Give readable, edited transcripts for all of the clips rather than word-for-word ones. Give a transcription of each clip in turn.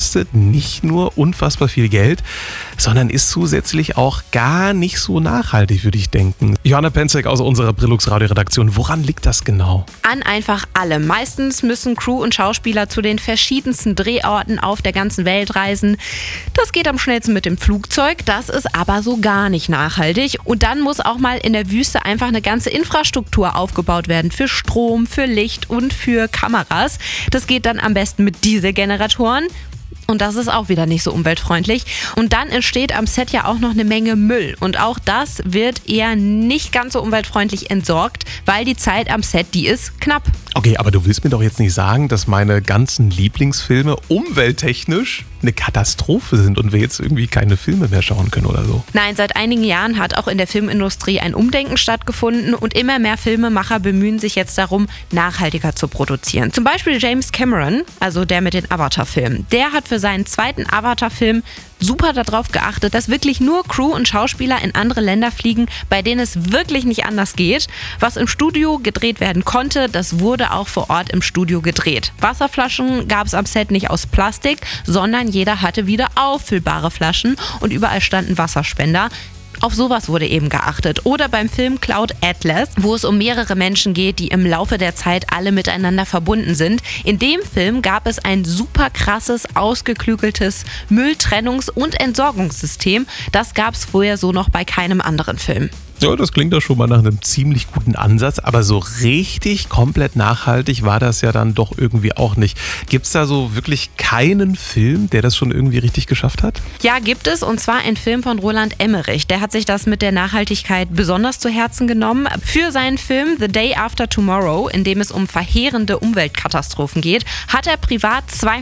kostet nicht nur unfassbar viel Geld, sondern ist zusätzlich auch gar nicht so nachhaltig, würde ich denken. Johanna Penzek aus unserer Brillux Radio-Redaktion, woran liegt das genau? An einfach allem. Meistens müssen Crew und Schauspieler zu den verschiedensten Drehorten auf der ganzen Welt reisen. Das geht am schnellsten mit dem Flugzeug, das ist aber so gar nicht nachhaltig. Und dann muss auch mal in der Wüste einfach eine ganze Infrastruktur aufgebaut werden für Strom, für Licht und für Kameras. Das geht dann am besten mit Dieselgeneratoren. Und das ist auch wieder nicht so umweltfreundlich. Und dann entsteht am Set ja auch noch eine Menge Müll. Und auch das wird eher nicht ganz so umweltfreundlich entsorgt, weil die Zeit am Set, die ist knapp. Okay, aber du willst mir doch jetzt nicht sagen, dass meine ganzen Lieblingsfilme umwelttechnisch eine Katastrophe sind und wir jetzt irgendwie keine Filme mehr schauen können oder so. Nein, seit einigen Jahren hat auch in der Filmindustrie ein Umdenken stattgefunden und immer mehr Filmemacher bemühen sich jetzt darum, nachhaltiger zu produzieren. Zum Beispiel James Cameron, also der mit den Avatar-Filmen. Der hat für seinen zweiten Avatar-Film super darauf geachtet, dass wirklich nur Crew und Schauspieler in andere Länder fliegen, bei denen es wirklich nicht anders geht. Was im Studio gedreht werden konnte, das wurde auch vor Ort im Studio gedreht. Wasserflaschen gab es am Set nicht aus Plastik, sondern jeder hatte wieder auffüllbare Flaschen und überall standen Wasserspender. Auf sowas wurde eben geachtet. Oder beim Film Cloud Atlas, wo es um mehrere Menschen geht, die im Laufe der Zeit alle miteinander verbunden sind. In dem Film gab es ein super krasses, ausgeklügeltes Mülltrennungs- und Entsorgungssystem. Das gab es vorher so noch bei keinem anderen Film. Ja, das klingt doch schon mal nach einem ziemlich guten Ansatz, aber so richtig komplett nachhaltig war das ja dann doch irgendwie auch nicht. Gibt es da so wirklich keinen Film, der das schon irgendwie richtig geschafft hat? Ja, gibt es, und zwar ein Film von Roland Emmerich. Der hat sich das mit der Nachhaltigkeit besonders zu Herzen genommen. Für seinen Film The Day After Tomorrow, in dem es um verheerende Umweltkatastrophen geht, hat er privat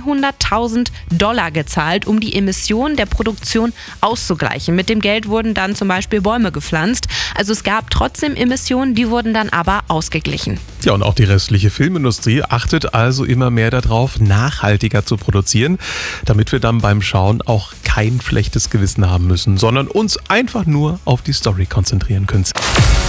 $200.000 gezahlt, um die Emissionen der Produktion auszugleichen. Mit dem Geld wurden dann zum Beispiel Bäume gepflanzt. Also es gab trotzdem Emissionen, die wurden dann aber ausgeglichen. Ja, und auch die restliche Filmindustrie achtet also immer mehr darauf, nachhaltiger zu produzieren, damit wir dann beim Schauen auch kein schlechtes Gewissen haben müssen, sondern uns einfach nur auf die Story konzentrieren können.